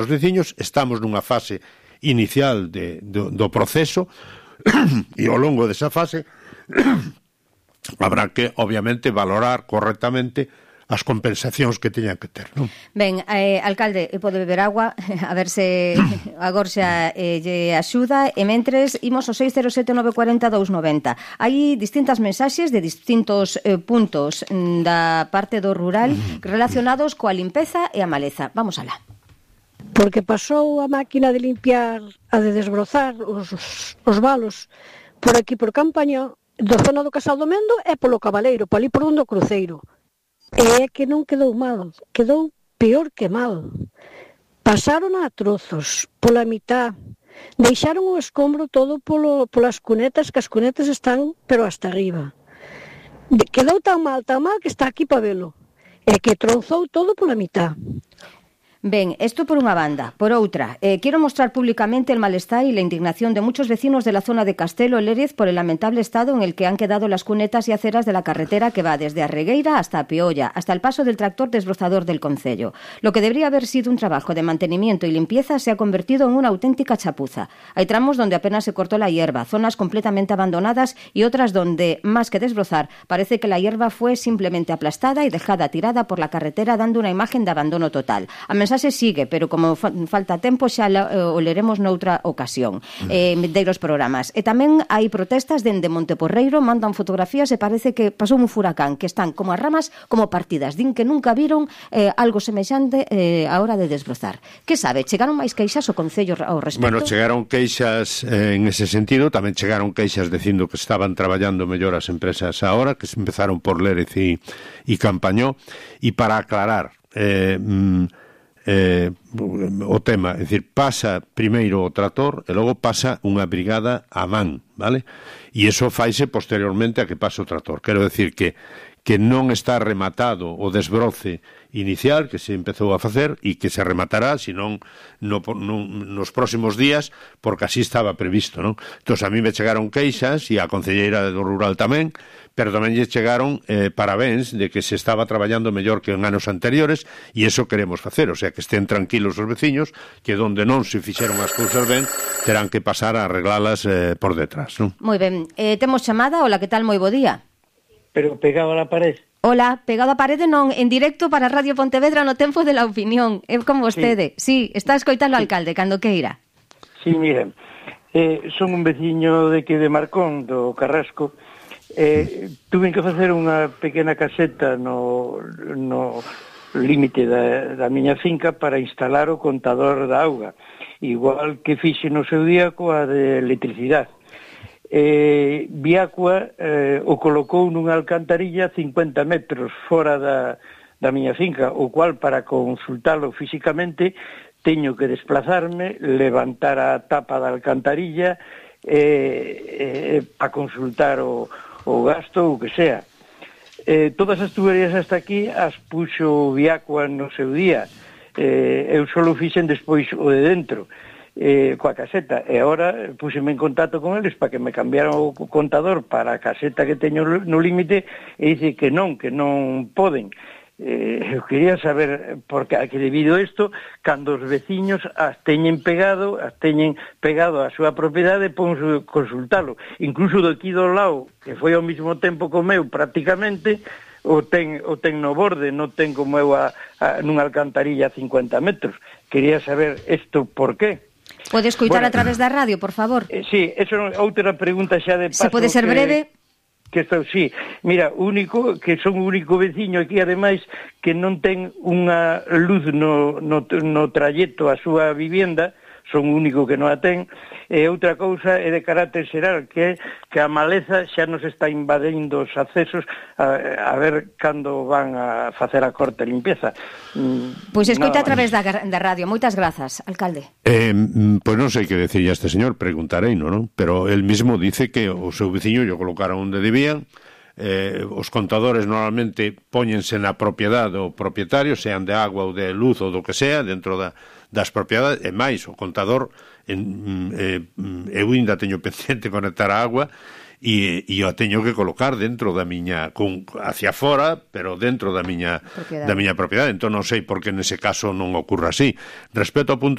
os veciños. Estamos nunha fase inicial do proceso e ao longo desa fase habrá que, obviamente, valorar correctamente as compensacións que teñan que ter, non? Ben, alcalde, pode beber agua, a ver se agora xa lle axuda, e mentres imos ao 607-940-290. Hai distintas mensaxes de distintos puntos da parte do rural relacionados coa limpeza e a maleza. Vamos alá. Porque pasou a máquina de limpiar, a de desbrozar os valos por aquí por Campaña, da zona do Casal do Mendo e polo Cabaleiro, por ali por onde o cruceiro. E é que non quedou mal, quedou peor que mal. Pasaron a trozos, pola mitad, deixaron o escombro todo polas cunetas, que as cunetas están, pero hasta arriba. Quedou tan mal que está aquí para velo. E que tronzou todo pola mitad. Ben, esto por unha banda. Por outra, quiero mostrar públicamente el malestar y la indignación de muchos vecinos de la zona de Castelo Lérez por el lamentable estado en el que han quedado las cunetas y aceras de la carretera que va desde Arregueira hasta a Peolla, hasta el paso del tractor desbrozador del concello. Lo que debería haber sido un trabajo de mantenimiento y limpieza se ha convertido en una auténtica chapuza. Hay tramos donde apenas se cortó la hierba, zonas completamente abandonadas y otras donde, más que desbrozar, parece que la hierba fue simplemente aplastada y dejada tirada por la carretera, dando una imagen de abandono total. A mensaxe sigue, pero como falta tempo xa o leremos noutra ocasión deiros programas. E tamén hai protestas dende Monteporreiro, mandan fotografías e parece que pasou un furacán, que están como as ramas como partidas, din que nunca viron algo semexante a hora de desbrozar. Que sabe, chegaron máis queixas o Concello ao respecto? Bueno, chegaron queixas en ese sentido, tamén chegaron queixas dicindo que estaban traballando mellor as empresas ahora, que se empezaron por Lérez e Campañó, e para aclarar o tema, é dicir, pasa primeiro o trator e logo pasa unha brigada a man, vale? E iso faise posteriormente a que pase o trator. Quero decir que non está rematado o desbroce inicial que se empezou a facer e que se rematará, senón nos próximos días, porque así estaba previsto, non? Entón, a mí me chegaron queixas e a concelleira do rural tamén, pero tamén lle chegaron parabéns de que se estaba traballando mellor que en anos anteriores, e iso queremos facer, o sea, que estén tranquilos os veciños, que donde non se fixeron as cousas ben, terán que pasar a arreglalas por detrás, non? Moi ben, temos chamada. Hola, que tal? Moi bo día. Pero pegado a la pared. Hola, pegado a parede non, en directo para Radio Pontevedra no tempo de la opinión. É como vostede. Sí, está escoitando o alcalde, cando queira. Sí, miren, son un veciño de que de Marcón, do Carrasco. Tuve que facer unha pequena caseta no límite da miña finca para instalar o contador da auga, igual que fixe no seu día coa de electricidade. Viacua o colocou nunha alcantarilla 50 metros fora da miña finca, o cual para consultalo físicamente teño que desplazarme, levantar a tapa da alcantarilla para consultar o gasto ou que sea. Todas as tuberías hasta aquí as puxo Viacua no seu día. Eu só fixen despois o de dentro, coa caseta, e agora puxeme en contacto con eles para que me cambiaran o contador para a caseta que teño no límite, e dice que non poden. Eu quería saber, porque a que debido a isto, cando os veciños as teñen pegado a súa propiedade, podemos consultalo. Incluso do aquí do lado, que foi ao mesmo tempo co meu prácticamente, o ten no borde, non ten como eu nunha alcantarilla a 50 metros. Quería saber isto por qué. Pode escoitar a través da radio, por favor. Sí, eso é outra pregunta xa de paso. Se pode ser breve. Sí, mira, son o único veciño aquí, ademais, que non ten unha luz no trayecto a súa vivienda, son o único que non a ten, e outra cousa é de carácter xeral, que a maleza xa nos está invadindo os accesos a ver cando van a facer a corte e limpieza. Pois escoita a través da radio. Moitas grazas, alcalde. Pois non sei que decir a este señor, preguntarei, non? Pero el mismo dice que o seu veciño lle colocaron onde debían. Os contadores normalmente póñense na propiedade do propietario, sean de agua ou de luz ou do que sea, dentro das propiedades, e máis, o contador eu ainda teño pendiente conectar a agua, e o teño que colocar dentro da miña, hacia fora, pero dentro da miña propiedade. Entón non sei por que nese caso non ocurra así. Respecto ao punto